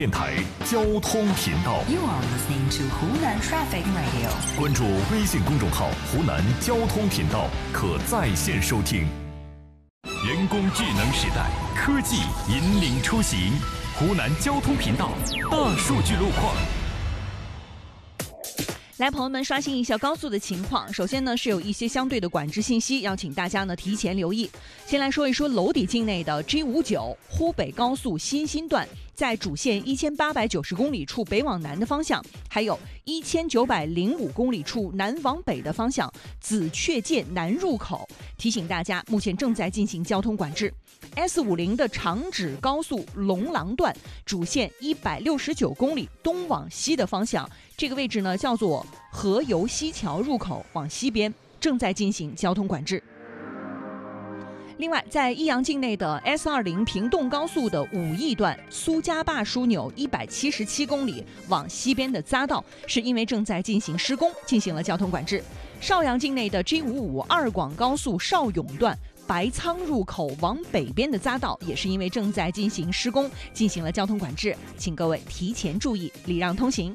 电台交通频道。 You are listening to Hunan Traffic Radio。 关注微信公众号“湖南交通频道”，可在线收听。人工智能时代，科技引领出行。湖南交通频道大数据路况。 来，朋友们，刷新一下高速的情况。首先呢，是有一些相对的管制信息，要请大家呢提前留意。先来说一说娄底境内的 G59 湖北高速新兴段，在主线1890公里处北往南的方向，还有1905公里处南往北的方向，紫雀界南入口，提醒大家，目前正在进行交通管制。S50 的长指高速龙廊段，主线169公里东往西的方向，这个位置呢叫做河油西桥入口往西边，正在进行交通管制。另外，在益阳境内的 S20 平洞高速的武义段苏家坝枢纽177公里往西边的匝道，是因为正在进行施工，进行了交通管制。邵阳境内的 G55 二广高速邵永段白仓入口往北边的匝道，也是因为正在进行施工，进行了交通管制，请各位提前注意，礼让通行。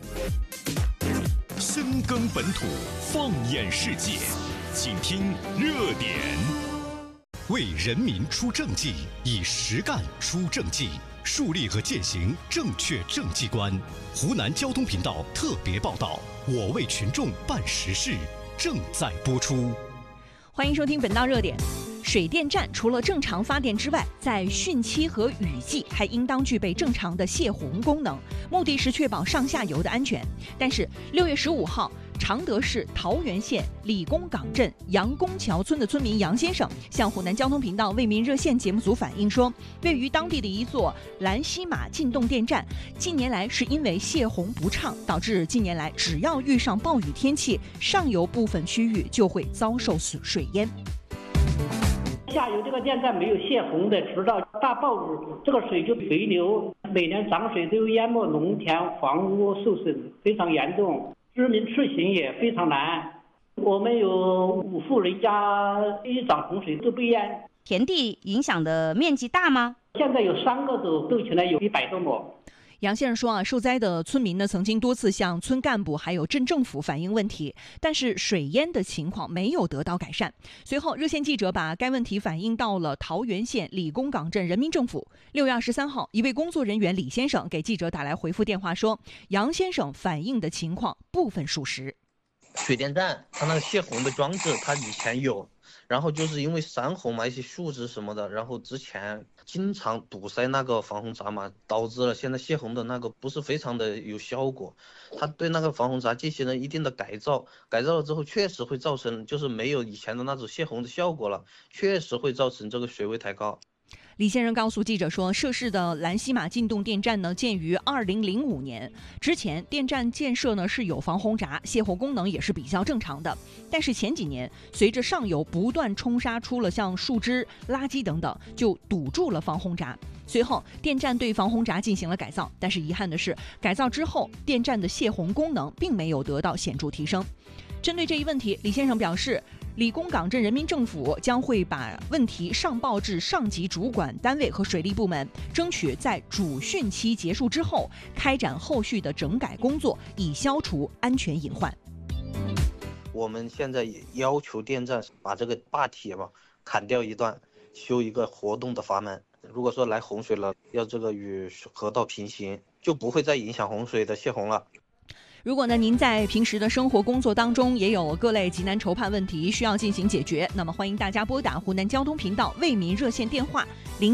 深耕本土，放眼世界，请听热点。 为人民出政绩，以实干出政绩，树立和践行正确政绩观。湖南交通频道特别报道，我为群众办实事，正在播出。 欢迎收听本道热点。水电站除了正常发电之外，在汛期和雨季还应当具备正常的泄洪功能，目的是确保上下游的安全。但是6月15号，常德市桃源县理工港镇杨公桥村的村民杨先生向湖南交通频道为民热线节目组反映说，位于当地的一座兰西马进洞电站，近年来是因为泄洪不畅，导致近年来只要遇上暴雨天气，上游部分区域就会遭受水淹。 下游这个电站没有泄洪的，直到大暴雨，这个水就回流，每年涨水都淹没农田，房屋受损非常严重，居民出行也非常难。我们有5户人家一涨洪水都被淹。 田地影响的面积大吗？ 现在有3个斗起来有100多亩。 杨先生说受灾的村民呢，曾经多次向村干部还有镇政府反映问题，但是水淹的情况没有得到改善。随后，热线记者把该问题反映到了桃源县理工港镇人民政府。6月23号，一位工作人员李先生给记者打来回复电话说，杨先生反映的情况部分属实。 水电站它那个泄洪的装置，它以前有，然后就是因为山洪嘛，一些树枝什么的，然后之前经常堵塞那个防洪闸嘛，导致了现在泄洪的那个不是非常的有效果。它对那个防洪闸进行了一定的改造了之后，确实会造成就是没有以前的那种泄洪的效果了，确实会造成这个水位抬高。 李先生告诉记者说，涉事的兰西马进洞电站呢，建于2005年，之前电站建设呢是有防洪闸，泄洪功能也是比较正常的。但是前几年，随着上游不断冲刷出了像树枝、垃圾等等，就堵住了防洪闸。随后，电站对防洪闸进行了改造，但是遗憾的是，改造之后，电站的泄洪功能并没有得到显著提升。针对这一问题，李先生表示，理工港镇人民政府将会把问题上报至上级主管单位和水利部门，争取在主汛期结束之后开展后续的整改工作，以消除安全隐患。 我们现在也要求电站把这个坝体嘛砍掉一段，修一个活动的阀门。如果说来洪水了，要这个与河道平行，就不会再影响洪水的泄洪了。 如果呢您在平时的生活工作当中也有各类急难愁盼问题需要进行解决，那么欢迎大家拨打湖南交通频道为民热线电话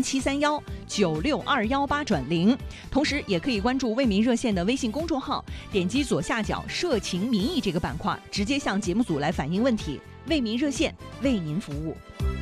0731962218-0，同时也可以关注为民热线的微信公众号，点击左下角社情民意这个板块，直接向节目组来反映问题，为民热线为您服务。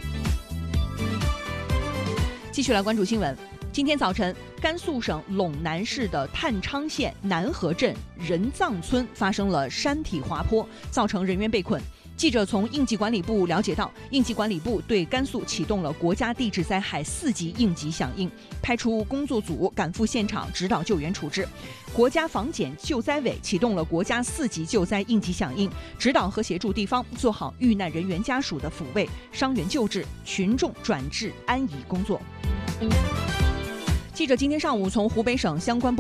继续来关注新闻。今天早晨，甘肃省陇南市的探昌县南河镇人藏村发生了山体滑坡，造成人员被困。记者从应急管理部了解到，应急管理部对甘肃启动了国家地质灾害4级应急响应，派出工作组赶赴现场指导救援处置。国家防检救灾委启动了国家4级救灾应急响应，指导和协助地方做好遇难人员家属的抚慰、伤员救治、群众转治安移工作。 记者今天上午从湖北省相关部